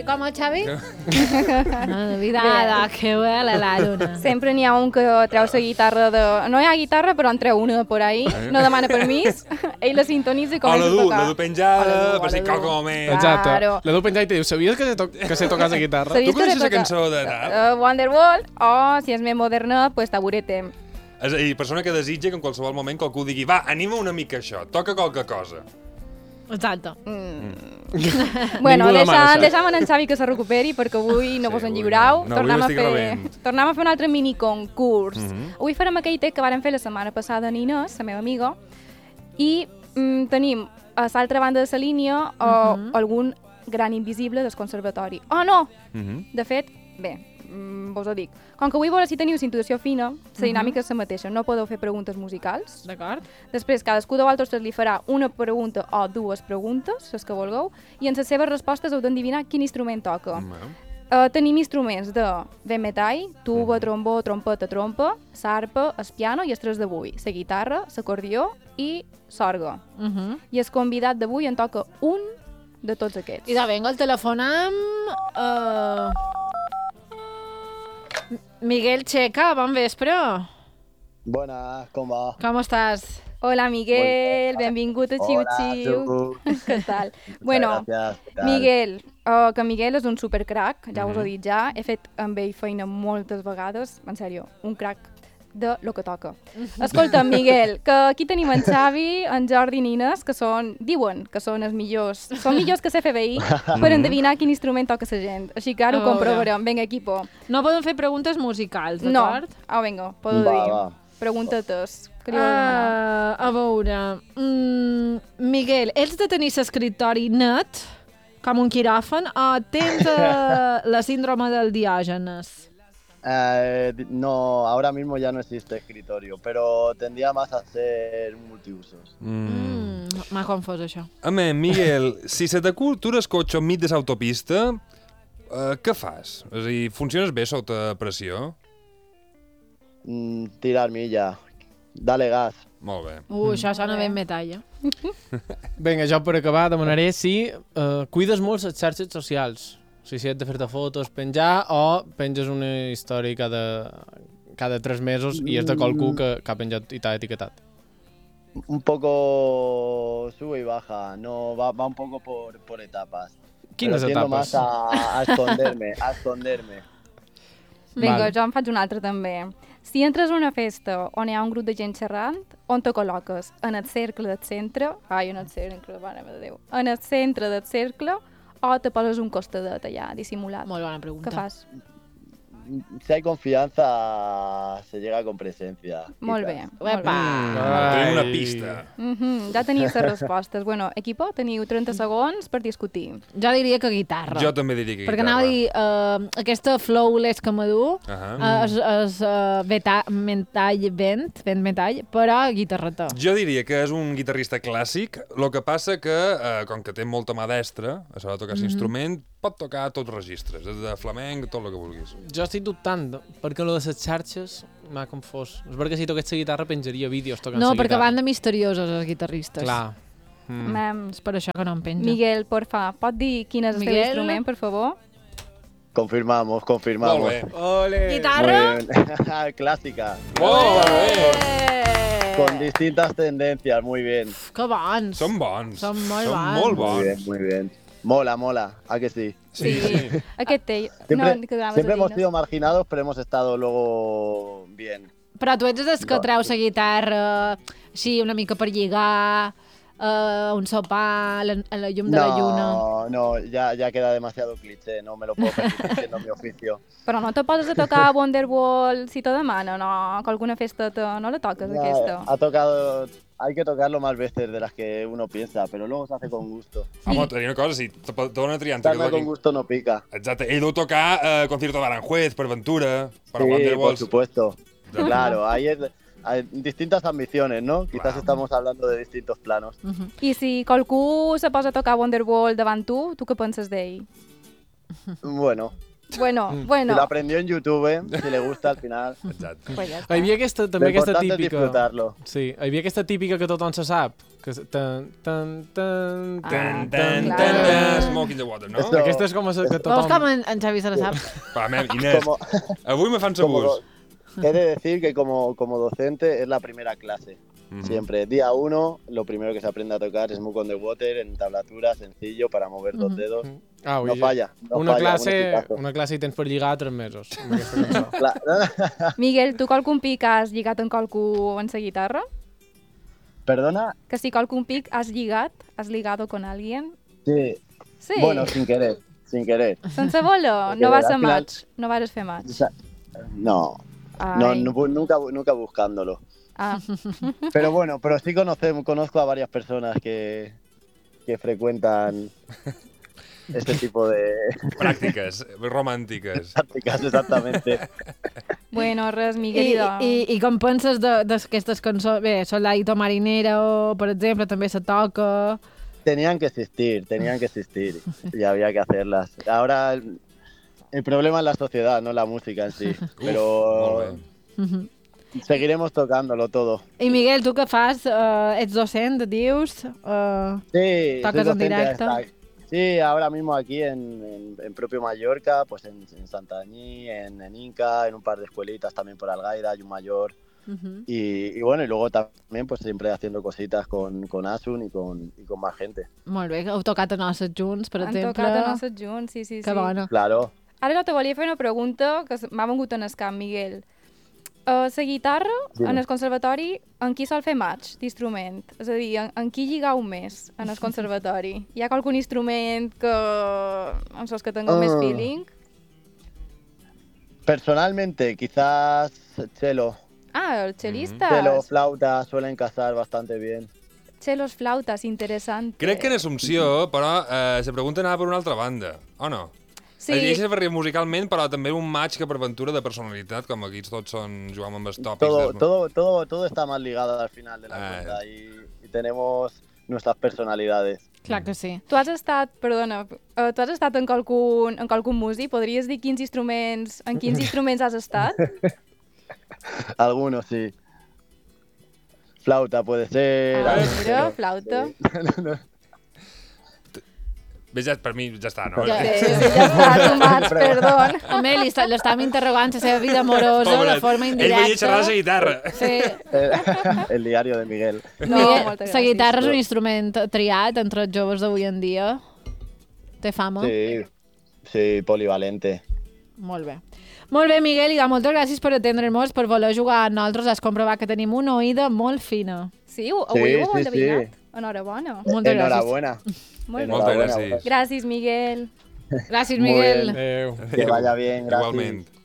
com el Xavi? Navidad, que huele la lluna. Sempre n'hi ha un que treu la guitarra de... No hi ha guitarra, però en treu una por ahí, no demana permís, ell la sintonitza i comença a tocar. La du penjada, per si en qualque moment. Exacte. Claro. La du penjada i te diu, sabies que sé tocar la guitarra? Sabies Tu coneixes que la cançó de Tap? Wonderwall, o, si és més moderna, pues Taburete. És a dir, persona que desitja que en qualsevol moment qualcú digui va, anima una mica això, toca qualque cosa. Exacte. Bueno, Ningú demana això. deixam en Xavi que se recuperi perquè avui no vos avui enlliurau. no, avui m'estic rebent. Tornem a fer un altre miniconcurs. Avui farem aquell tec que vàrem fer la setmana passada a Inés, la meva amiga, i tenim a l'altra banda de la línia algun gran invisible del conservatori. Oh, no! De fet, bé, vos ho dic. Com que avui veure si teniu situació fina, la dinàmica és la mateixa. No podeu fer preguntes musicals. D'acord. Després, cadascú de vosaltres li farà una pregunta o dues preguntes, les que vulgueu, i en les seves respostes heu d'endevinar quin instrument toca. Tenim instruments de vent metall, tuba, trombó, trompeta, trompa, l'arpa, el piano i els tres d'avui, la guitarra, l'acordió i l'orgue. I el convidat d'avui en toca un de tots aquests. I de vinga, el telefonam... Miguel Checa, bon vespre. Buenas, com va? Com estàs? Hola, Miguel, benvingut a Xiu Xiu. Què tal? Bueno, Miguel, que Miguel és un supercrac, ja us ho he dit ja, he fet amb ell feina moltes vegades, en sèrio, un crac de lo que toca. Escolta, Miguel, que aquí tenim en Xavi, en Jordi i Nines, que diuen que són els millors, són millors que CFBI per endevinar quin instrument toca la gent. Així que ara ho comprovarem. Vinga, equipo. No podem fer preguntes musicals, No. d'acord? Vinga, podeu dir. Pregunta-tes. A veure... Miguel, ets de tenir l'escriptori net, com un quiròfan, o tens la síndrome del Diògenes? No, ahora mismo ya no existe escritorio, pero tendría más a ser multiusos. M'ha confós, això. Home, Miguel, si se t'acutures cotxe enmig de l'autopista, què fas? És a dir, funciones bé sota pressió? Tirar milla, dale gas. Molt bé. Això sona ben metall, Vinga, jo per acabar demanaré si cuides molt les xarxes socials. Si has de fer-te fotos, penjar, o penges una història cada 3 mesos i és de qualcú que ha penjat i t'ha etiquetat. Un poco sube y baja, no va un poco por etapas. Quines Tiendo etapes? más a esconderme. Vinga, Vale. jo en faig una altra també. Si entres a una festa on hi ha un grup de gent xerrant, on te col·loques? En el cercle del centre? En el cercle, mare de Déu. En el centre del cercle o te poses un costadet allà, dissimulat? Molt bona pregunta. Què fas? Si hay confianza, se llega con presencia. Molt bé. Uepa! Tenim una pista. Ja teniu les respostes. Bueno, equipo, teniu 30 segons per discutir. Jo diria que guitarra. Jo també diria que Perquè guitarra. anava a dir, aquesta flowless que m'adu és vent metall, però guitarreta. Jo diria que és un guitarrista clàssic, el que passa que, com que té molta mà destra, a l'hora de tocar l'instrument, pot tocar tots registres, des de flamenc, tot el que vulguis. Jo estic dubtant, perquè lo de les xarxes m'ha confós. És perquè si toqués la guitarra penjaria vídeos tocant la No, guitarra. perquè van de misteriosos els guitarristes. Clar. És per això que no em penja. Miguel, porfa, pot dir quin és el teu Miguel? instrument, per favor? Confirmamos. Molt bé. Ole! Guitarra? Muy bien. Clásica. Molt bé. Con distintas tendencias, muy bien. Que bons. Són bons. Són molt Són bons. molt Muy bons. bien, muy bien. Mola, ¿a que sí? Sí. Aquest té... Siempre, que anaves siempre a dir, hemos no? sido marginados, pero hemos estado luego bien. Però tu ets dels que No. treus la guitarra així una mica per lligar, un sopar a la llum de la lluna. No, ya queda demasiado cliché, no me lo puedo permitir siendo mi oficio. Però no te poses a tocar Wonderwall si te demana, no? Que alguna festa no la toques, No, aquesta. hay que tocarlo más veces de las que uno piensa, pero luego se hace con gusto. Home, te diré una cosa, si te dona triant... que Darme con toquin- gusto no pica. Exacte, ell deu tocar Concierto de Aranjuez, per Ventura, per Sí, por Wonderwalls. supuesto. Claro, hay distintas ambiciones, ¿no? Quizás estamos hablando de distintos planos. I si qualcú se posa a tocar Wonderwall davant tu què penses d'ell? Bueno, Bueno. Si lo aprendió en YouTube, si le gusta al final. Exacte. Pues ja Hi està. havia també aquesta L'important és típica... disfrutar-lo. Sí, hi havia aquesta típica que tothom se sap. Que és Smoke in the water, no? Esto- Aquesta és com la que Veus tothom... com en Xavi se la sap? Va, Inés, Como- avui me fan Como segurs. He de decir que como docente es la primera clase. Siempre. Día 1, lo primero que se aprende a tocar es Smoke on the Water, en tablatura, sencillo, para mover dos dedos. Ah, No falla. No una falla, classe, una classe i tens per lligar 3 mesos. Amb aquesta cançó. Miguel, tu qualcun pic has lligat amb qualcú en sa guitarra? Perdona. Que si qualcun pic has lligat, has ligado con alguien? Sí. Sí. Bueno, sin querer. Sense voler? No vas a match? No vas fer match? O sea, no. Ai. Nunca buscándolo. Ah. Pero bueno, pero sí conozco a varias personas que frecuentan este tipo de Pràctiques romàntiques. prácticas, exactamente. Bueno, res, Miguel, I com penses d'aquestes cançons? Bé, Soldadito Marinero, per exemple, també se toca... Tenían que existir y había que hacerlas. Ahora el problema es la sociedad, no la música en sí. Pero seguiremos tocándolo todo. I Miguel, tu què fas? Ets docent, dius? Sí, Tocas soy en docente directo. Sí, ahora mismo aquí en propio Mallorca, pues en Santanyí, en Inca, en un par de escuelitas también por Algaida, hay un mayor. Y bueno, y luego también pues siempre haciendo cositas con Asun y con más gente. Molt bé, heu tocat a Noces junts, per Han exemple. tocat a Noces junts, sí. Que bona. Claro. Ara jo te volia fer una pregunta que m'ha vengut en el cap, Miguel. La guitarra, Dime. en el conservatori, en qui sol fer match d'instrument? És a dir, en qui lligau més en el conservatori? Hi ha algun instrument en els que tingueu més feeling? Personalmente, quizás cello. Ah, els cellistes. Cello, flauta, suelen casar bastante bien. Cellos, flautas, interessant. Crec que en Assumpció, però, la pregunta anava per una altra banda, o no? Sí. Ell se faria musicalment, però també un match que per aventura de personalitat, com aquí tots són jugant amb els tòpics. Todo está más ligado al final de la cuenta y tenemos nuestras personalidades. Clar que sí. Tu has estat, perdona, tu has estat en qualcun músic? Podries dir en quins instruments has estat? Algunos sí. Flauta puede ser. Ah, mira, flauta. Bé, ja, per mi ja està, no? Ja. Sí, ja està, tomats, perdó. Home, l'estàvem interrogant la seva vida amorosa de forma indirecta. Ell venia a xerrar la guitarra. Sí. El diario de Miguel. No, Miguel, moltes la gràcies. guitarra és un instrument triat entre els joves d'avui en dia. Té fama. Sí, polivalente. Molt bé. Molt bé, Miguel, i moltes gràcies per atendre'ns, per voler jugar amb nosaltres. Has comprovat que tenim una oïda molt fina. Sí, avui ho hem sí. endevinat. Enhorabona. Moltes Enhorabuena. Molt bé. Moltes gràcies. Gràcies, Miguel. Gràcies, Muy Miguel. bien. Adéu. Que vaya bien, gracias. Igualment.